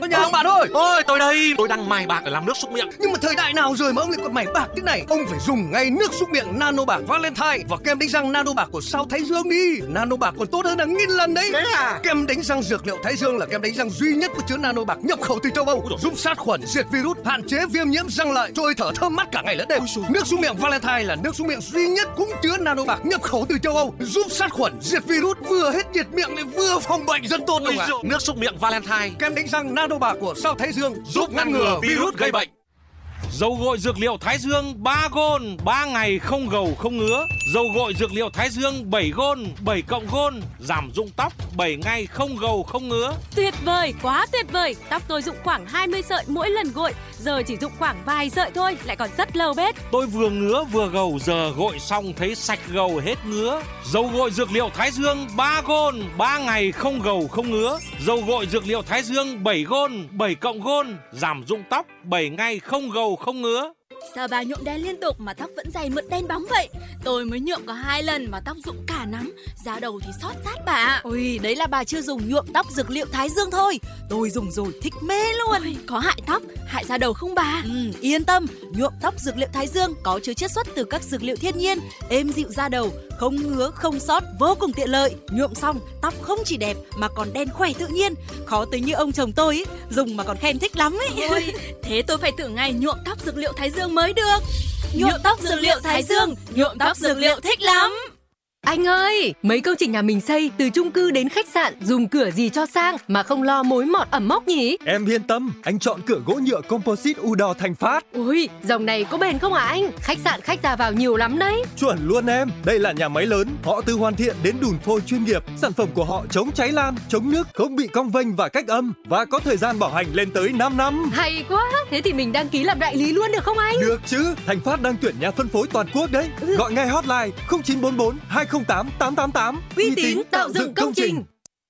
nhà ông bạn ơi. Ôi tôi đây, tôi đang mài bạc để làm nước súc miệng. Nhưng mà thời đại nào rồi mà ông lại còn mài bạc thế này? Ông phải dùng ngay nước súc miệng Nano Bạc Valentine và kem đánh răng Nano Bạc của Sao Thái Dương đi. Nano Bạc còn tốt hơn hàng nghìn lần đấy. Thế à? Kem đánh răng dược liệu Thái Dương là kem đánh răng duy nhất có chứa Nano Bạc nhập khẩu từ châu Âu, giúp sát khuẩn, diệt virus, hạn chế viêm nhiễm răng lợi, trôi thở thơm mát cả ngày lẫn đêm. Nước súc miệng Valentine là nước súc miệng duy nhất cũng chứa Nano Bạc nhập khẩu từ châu Âu, giúp sát khuẩn, diệt virus, vừa hết nhiệt miệng lại vừa phòng bệnh rất tốt đâu ạ. Nước súc miệng Valentine, kem đánh răng Nano Bạc của Sao Thái Dương giúp ngăn ngừa virus gây bệnh. Dầu gội dược liệu Thái Dương 3 gôn, 3 ngày không gầu không ngứa. Dầu gội dược liệu Thái Dương 7 gôn, 7 cộng gôn, giảm rụng tóc 7 ngày không gầu không ngứa. Tuyệt vời, quá tuyệt vời. Tóc tôi rụng khoảng 20 sợi mỗi lần gội, giờ chỉ rụng khoảng vài sợi thôi, lại còn rất lâu bết. Tôi vừa ngứa vừa gầu, giờ gội xong thấy sạch gầu hết ngứa. Dầu gội dược liệu Thái Dương 3 gôn, 3 ngày không gầu không ngứa. Dầu gội dược liệu Thái Dương 7 gôn, 7 cộng gôn, giảm rụng tóc 7 ngày không gầu không ngứa. Sao bà nhuộm đen liên tục mà tóc vẫn dày mượt đen bóng vậy? Tôi mới nhuộm có 2 lần mà tóc rụng cả nắm, da đầu thì xót rát bà. Ôi, đấy là bà chưa dùng nhuộm tóc dược liệu Thái Dương thôi. Tôi dùng rồi thích mê luôn. Ôi, có hại tóc, hại da đầu không bà? Yên tâm, nhuộm tóc dược liệu Thái Dương có chứa chiết xuất từ các dược liệu thiên nhiên, êm dịu da đầu, không ngứa, không xót, vô cùng tiện lợi. Nhuộm xong, tóc không chỉ đẹp mà còn đen khỏe tự nhiên. Khó tính như ông chồng tôi ấy, dùng mà còn khen thích lắm ấy. Ôi, thế tôi phải thử ngay nhuộm tóc dược liệu Thái Dương mới được. Nhuộm tóc dược liệu Thái Dương, nhuộm tóc dược liệu thích lắm. Anh ơi, mấy công trình nhà mình xây từ chung cư đến khách sạn dùng cửa gì cho sang mà không lo mối mọt ẩm mốc nhỉ? Em yên tâm, anh chọn cửa gỗ nhựa composite UDOR Thành Phát. Ui, dòng này có bền không hả anh? Khách sạn khách ra vào nhiều lắm đấy. Chuẩn luôn em, đây là nhà máy lớn, họ từ hoàn thiện đến đùn phôi chuyên nghiệp. Sản phẩm của họ chống cháy lan, chống nước, không bị cong vênh và cách âm và có thời gian bảo hành lên tới 5 năm. Hay quá, thế thì mình đăng ký làm đại lý luôn được không anh? Được chứ, Thành Phát đang tuyển nhà phân phối toàn quốc đấy. Gọi ngay hotline 0944 208 888. Uy tín tạo dựng công trình.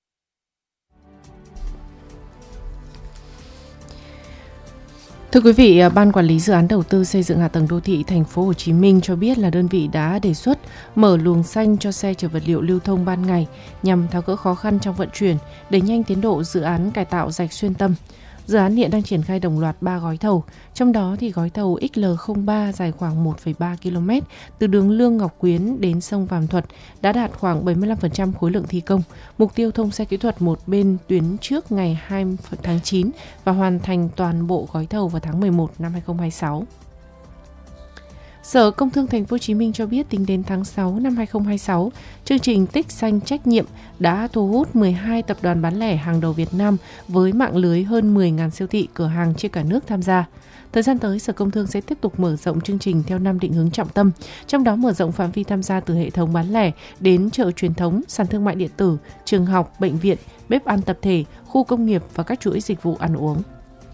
Thưa quý vị, Ban Quản lý Dự án Đầu tư Xây dựng Hạ tầng Đô thị Thành phố Hồ Chí Minh cho biết là đơn vị đã đề xuất mở luồng xanh cho xe chở vật liệu lưu thông ban ngày nhằm tháo gỡ khó khăn trong vận chuyển, đẩy nhanh tiến độ dự án cải tạo rạch xuyên tâm. Dự án hiện đang triển khai đồng loạt 3 gói thầu, trong đó thì gói thầu XL03 dài khoảng 1,3 km từ đường Lương Ngọc Quyến đến sông Vàm Thuật đã đạt khoảng 75% khối lượng thi công. Mục tiêu thông xe kỹ thuật một bên tuyến trước ngày 2 tháng 9 và hoàn thành toàn bộ gói thầu vào tháng 11 năm 2026. Sở Công Thương Thành phố Hồ Chí Minh cho biết tính đến tháng 6 năm 2026, chương trình Tích Xanh Trách Nhiệm đã thu hút 12 tập đoàn bán lẻ hàng đầu Việt Nam với mạng lưới hơn 10.000 siêu thị, cửa hàng trên cả nước tham gia. Thời gian tới, Sở Công Thương sẽ tiếp tục mở rộng chương trình theo 5 định hướng trọng tâm, trong đó mở rộng phạm vi tham gia từ hệ thống bán lẻ đến chợ truyền thống, sàn thương mại điện tử, trường học, bệnh viện, bếp ăn tập thể, khu công nghiệp và các chuỗi dịch vụ ăn uống.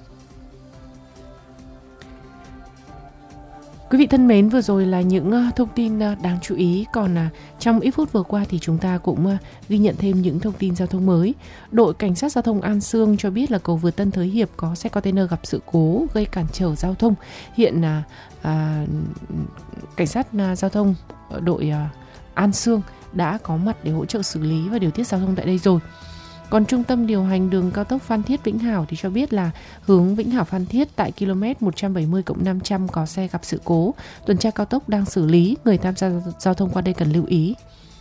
Quý vị thân mến, vừa rồi là những thông tin đáng chú ý. Còn trong ít phút vừa qua thì chúng ta cũng ghi nhận thêm những thông tin giao thông mới. Đội Cảnh sát Giao thông An Xương cho biết là cầu vượt Tân Thới Hiệp có xe container gặp sự cố gây cản trở giao thông. Hiện Cảnh sát Giao thông đội An Xương đã có mặt để hỗ trợ xử lý và điều tiết giao thông tại đây rồi. Còn Trung tâm điều hành đường cao tốc Phan Thiết - Vĩnh Hảo thì cho biết là hướng Vĩnh Hảo - Phan Thiết tại km 170+500 có xe gặp sự cố. Tuần tra cao tốc đang xử lý, người tham gia giao thông qua đây cần lưu ý.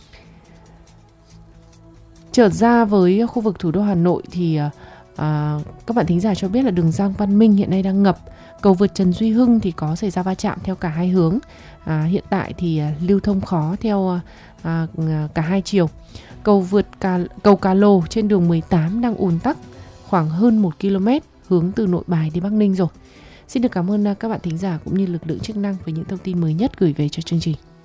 Trở ra với khu vực thủ đô Hà Nội thì các bạn thính giả cho biết là đường Giang Văn Minh hiện nay đang ngập. Cầu vượt Trần Duy Hưng thì có xảy ra va chạm theo cả hai hướng. Hiện tại thì lưu thông khó theo cả hai chiều. Cầu Cà Lồ trên đường 18 đang ùn tắc khoảng hơn 1 km hướng từ Nội Bài đi Bắc Ninh rồi. Xin được cảm ơn các bạn thính giả cũng như lực lượng chức năng với những thông tin mới nhất gửi về cho chương trình.